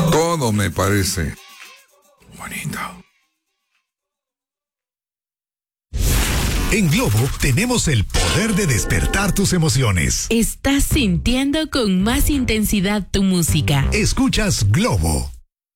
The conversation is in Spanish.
Todo me parece bonito. En Globo tenemos el poder de despertar tus emociones. Estás sintiendo con más intensidad tu música. Escuchas Globo.